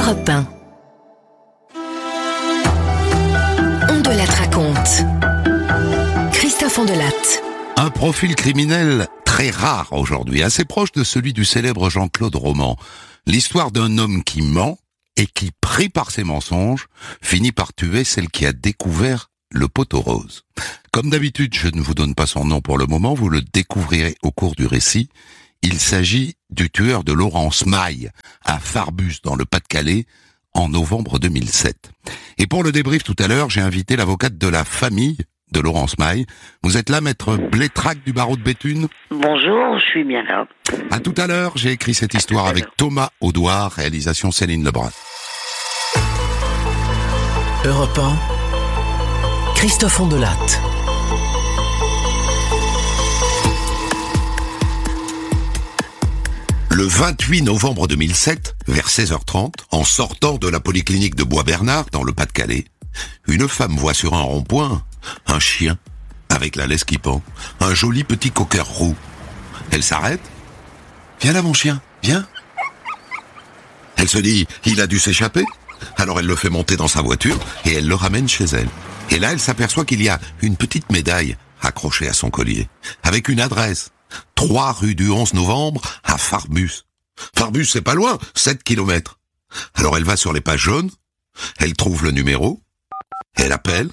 Europe 1. On de la raconte. Christophe Ondelatte. Un profil criminel très rare aujourd'hui, assez proche de celui du célèbre Jean-Claude Roman. L'histoire d'un homme qui ment et qui, pris par ses mensonges, finit par tuer celle qui a découvert le poteau rose. Comme d'habitude, je ne vous donne pas son nom pour le moment, vous le découvrirez au cours du récit. Il s'agit du tueur de Laurence Maille, à Farbus, dans le Pas-de-Calais, en novembre 2007. Et pour le débrief tout à l'heure, j'ai invité l'avocate de la famille de Laurence Maille. Vous êtes là, maître Blétrac du barreau de Béthune ? Bonjour, je suis bien là. À tout à l'heure, j'ai écrit cette histoire avec Thomas Audouard, réalisation Céline Lebrun. Europe 1, Christophe Ondelatte. Le 28 novembre 2007, vers 16h30, en sortant de la polyclinique de Bois-Bernard, dans le Pas-de-Calais, une femme voit sur un rond-point un chien, avec la laisse qui pend, un joli petit cocker roux. Elle s'arrête. « Viens là mon chien, viens !» Elle se dit, il a dû s'échapper. Alors elle le fait monter dans sa voiture et elle le ramène chez elle. Et là, elle s'aperçoit qu'il y a une petite médaille accrochée à son collier, avec une adresse. 3 rue du 11 novembre à Farbus. Farbus, c'est pas loin, 7 kilomètres. Alors elle va sur les pages jaunes, elle trouve le numéro, elle appelle.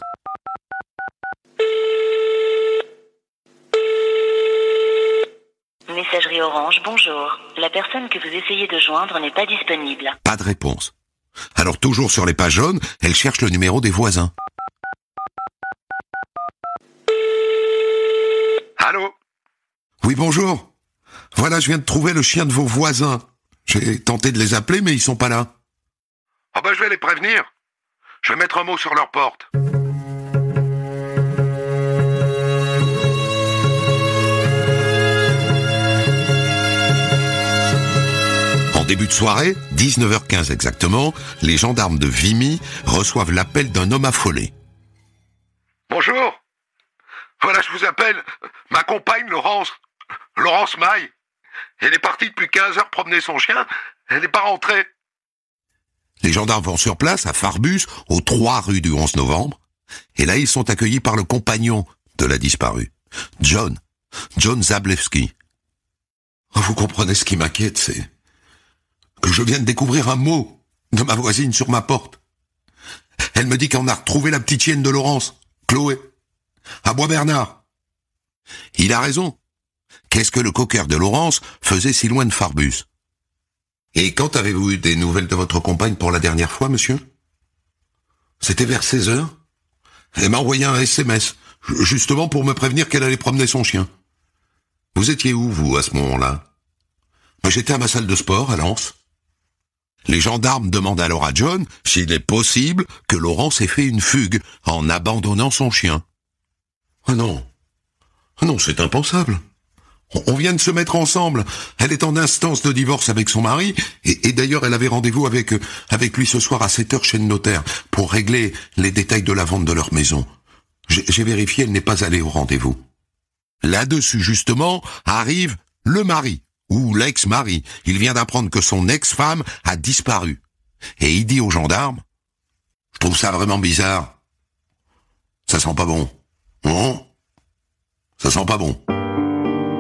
Messagerie Orange, bonjour. La personne que vous essayez de joindre n'est pas disponible. Pas de réponse. Alors toujours sur les pages jaunes, elle cherche le numéro des voisins. Allô ? Oui, bonjour. Voilà, je viens de trouver le chien de vos voisins. J'ai tenté de les appeler, mais ils sont pas là. Ah ben, je vais les prévenir. Je vais mettre un mot sur leur porte. En début de soirée, 19h15 exactement, les gendarmes de Vimy reçoivent l'appel d'un homme affolé. Bonjour. Voilà, je vous appelle. Ma compagne, Laurence Maille. Elle est partie depuis 15 heures promener son chien. Elle n'est pas rentrée. Les gendarmes vont sur place, à Farbus, aux 3 rue du 11 novembre. Et là, ils sont accueillis par le compagnon de la disparue, John Zablewski. Vous comprenez ce qui m'inquiète, c'est que je viens de découvrir un mot de ma voisine sur ma porte. Elle me dit qu'on a retrouvé la petite chienne de Laurence, Chloé, à Bois-Bernard. Il a raison. Qu'est-ce que le cocker de Laurence faisait si loin de Farbus ? Et quand avez-vous eu des nouvelles de votre compagne pour la dernière fois, monsieur ? C'était vers 16h. Elle m'a envoyé un SMS, justement pour me prévenir qu'elle allait promener son chien. Vous étiez où, vous, à ce moment-là ? J'étais à ma salle de sport, à Lens. Les gendarmes demandent alors à John s'il est possible que Laurence ait fait une fugue en abandonnant son chien. Ah non, c'est impensable. On vient de se mettre ensemble. Elle est en instance de divorce avec son mari, et d'ailleurs elle avait rendez-vous avec lui ce soir à 7h chez le notaire pour régler les détails de la vente de leur maison. J'ai vérifié, elle n'est pas allée au rendez-vous. Là-dessus, justement, arrive le mari, ou l'ex-mari. Il vient d'apprendre que son ex-femme a disparu. Et il dit aux gendarmes, « Je trouve ça vraiment bizarre. Ça sent pas bon. Non ? Ça sent pas bon. »